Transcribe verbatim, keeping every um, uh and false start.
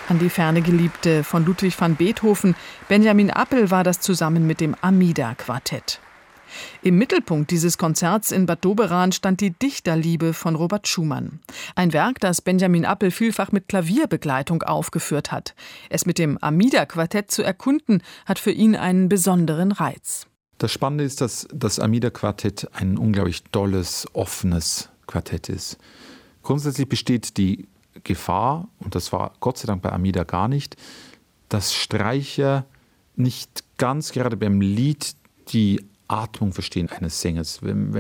An die ferne Geliebte von Ludwig van Beethoven, Benjamin Appel, war das zusammen mit dem Amida-Quartett. Im Mittelpunkt dieses Konzerts in Bad Doberan stand die Dichterliebe von Robert Schumann. Ein Werk, das Benjamin Appel vielfach mit Klavierbegleitung aufgeführt hat. Es mit dem Amida-Quartett zu erkunden, hat für ihn einen besonderen Reiz. Das Spannende ist, dass das Amida-Quartett ein unglaublich tolles, offenes Quartett ist. Grundsätzlich besteht die Gefahr, und das war Gott sei Dank bei Amida gar nicht, dass Streicher nicht ganz gerade beim Lied die Atmung verstehen eines Sängers. Wenn,